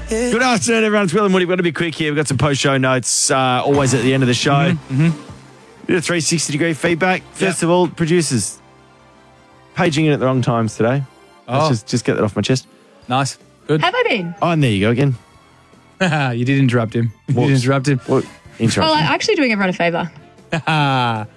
Good afternoon, everyone. It's Will and Woody. We've got to be quick here. We've got some post-show notes always at the end of the show. Bit of 360-degree feedback. First of all, producers, paging in at the wrong times today. Let's just get that off my chest. Nice. Good. Have I been? Oh, and there you go again. You did interrupt him. What? You did interrupt him. What? Well, I'm actually doing everyone a favour. I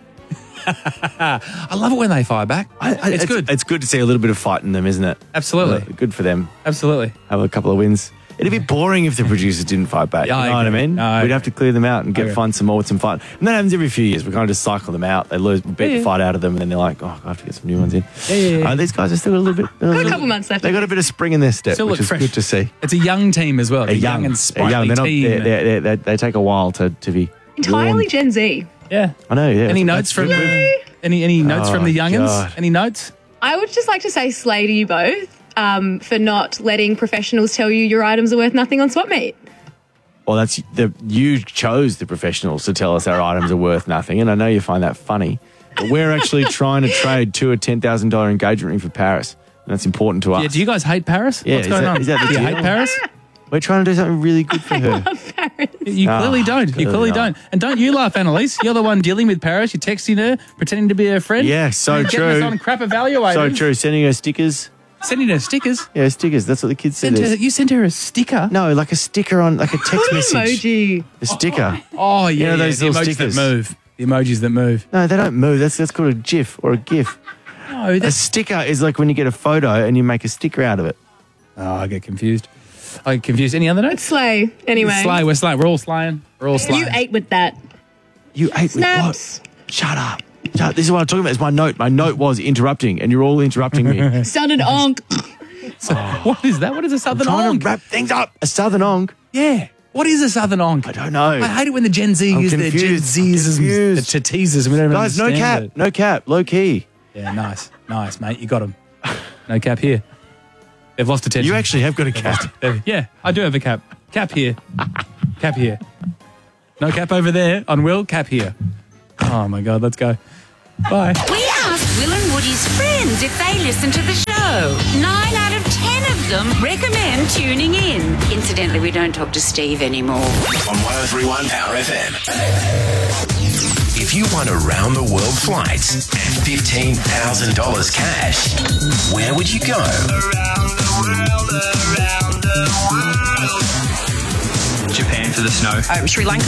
love it when they fire back. It's good. It's good to see a little bit of fight in them, isn't it? Absolutely. Good for them. Absolutely. Have a couple of wins. It'd be boring if the producers didn't fight back. Yeah, you know what I mean? No, We'd have to clear them out and find some more with some fight. And that happens every few years. We kind of just cycle them out. They lose, beat the fight out of them, and then they're like, I have to get some new ones in. Yeah. These guys are still a little bit... Got a couple months left. They've got a bit of spring in their step, Still which look is fresh. good to see. It's a young team as well. They're young and sprightly team. They take a while to be... Entirely worn. Gen Z. Yeah. I know, yeah. Any notes from any notes from the youngins? God. Any notes? I would just like to say slay to you both for not letting professionals tell you your items are worth nothing on Swap Meet. Well, you chose the professionals to tell us our items are worth nothing, and I know you find that funny. But we're actually trying to trade a $10,000 engagement ring for Paris, and that's important to us. Yeah. Do you guys hate Paris? Yeah, What's going on? is that the Do you deal? hate Paris? We're trying to do something really good for her. You clearly don't. You clearly clearly not. don't. And don't you laugh, Annalise. You're the one dealing with Paris. You're texting her, pretending to be her friend. Yeah, so and true. Getting us on crap evaluators. So true. Sending her stickers. Sending her stickers. Yeah, stickers. That's what the kids said. You sent her a sticker? No, like a sticker on, like a text message. Emoji. A sticker. Oh, yeah. You know those the little emojis stickers? that move. The emojis that move. No, they don't move. That's called a GIF or a GIF. No, A that's... sticker is like when you get a photo and you make a sticker out of it. Oh, I get confused. Any other notes? Slay. Anyway. Slay. We're slaying. We're all slaying. We're all slaying. You ate with that. You ate Snaps. with what? Shut up. This is what I'm talking about. It's my note. My note was interrupting, and you're all interrupting me. Southern onk. What is that? What is a southern Trying onk? to wrap things up. A southern onk. Yeah. What is a southern onk? I don't know. I hate it when the Gen Z I'm use their Gen confused. Z's the teasers and we don't Guys, no understand cap. it. No cap. Low key. Yeah, nice, mate. You got him. No cap here. They've lost attention. You actually have got a cap. Yeah, I do have a cap. Cap here. Cap here. No cap over there on Will. Cap here. Oh my God, let's go. Bye. We asked Will and Woody's friends if they listen to the show. 9 out of 10 of them recommend tuning in. Incidentally, we don't talk to Steve anymore. On 103.1 Power FM. If you won a round-the-world flight and $15,000 cash, where would you go? Around the world, around the world. Japan for the snow. Sri Lanka.